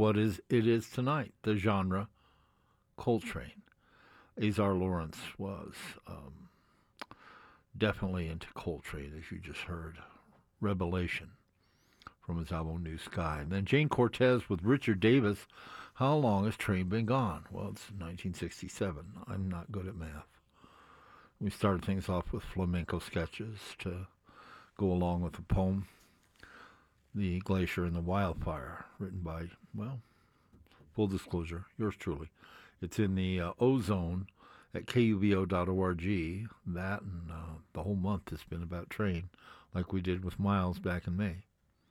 what it is tonight, the genre Coltrane. Azar Lawrence was definitely into Coltrane, as you just heard. Revelation from his album New Sky. And then Jane Cortez with Richard Davis, How Long Has Train Been Gone? Well, it's 1967. I'm not good at math. We started things off with flamenco sketches to go along with the poem, The Glacier and the Wildfire, written by, well, full disclosure, yours truly. It's in the Ozone at kubo.org. That and the whole month has been about train, like we did with Miles back in May.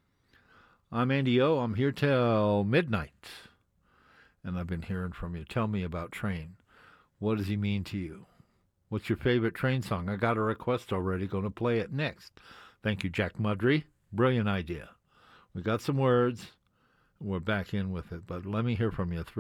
I'm Andy O. I'm here till midnight, and I've been hearing from you. Tell me about Train. What does he mean to you? What's your favorite Train song? I got a request already. Going to play it next. Thank you, Jack Mudry. Brilliant idea. We got some words, and we're back in with it. But let me hear from you.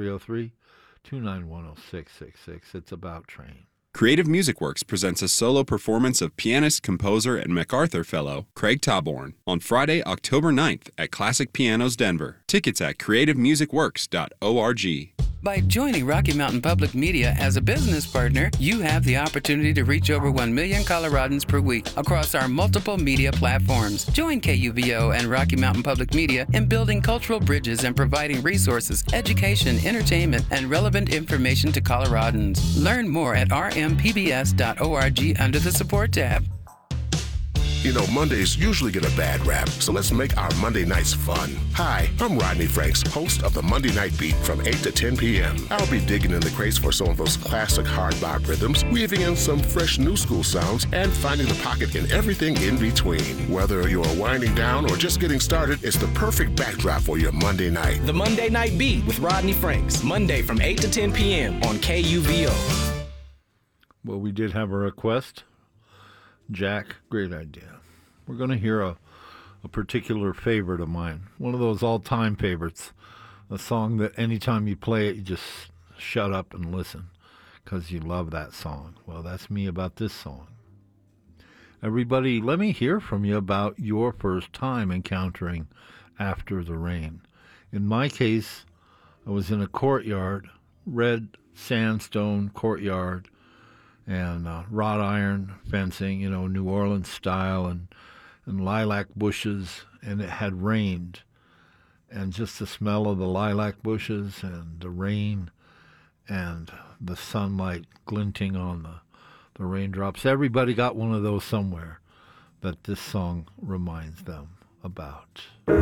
303-291-0666. It's about Train. Creative Music Works presents a solo performance of pianist, composer, and MacArthur Fellow Craig Taborn on Friday, October 9th at Classic Pianos Denver. Tickets at creativemusicworks.org. By joining Rocky Mountain Public Media as a business partner, you have the opportunity to reach over 1 million Coloradans per week across our multiple media platforms. Join KUVO and Rocky Mountain Public Media in building cultural bridges and providing resources, education, entertainment, and relevant information to Coloradans. Learn more at rmpbs.org under the Support tab. You know, Mondays usually get a bad rap, so let's make our Monday nights fun. Hi, I'm Rodney Franks, host of the Monday Night Beat from 8 to 10 p.m. I'll be digging in the crates for some of those classic hard bop rhythms, weaving in some fresh new school sounds, and finding the pocket in everything in between. Whether you're winding down or just getting started, it's the perfect backdrop for your Monday night. The Monday Night Beat with Rodney Franks, Monday from 8 to 10 p.m. on KUVO. Well, we did have a request. Jack, great idea. We're going to hear a particular favorite of mine, one of those all-time favorites, a song that anytime you play it, you just shut up and listen because you love that song. Well, that's me about this song. Everybody, let me hear from you about your first time encountering After the Rain. In my case, I was in a courtyard, red sandstone courtyard, and wrought iron fencing, New Orleans style, and lilac bushes, and it had rained. And just the smell of the lilac bushes and the rain and the sunlight glinting on the raindrops. Everybody got one of those somewhere that this song reminds them about.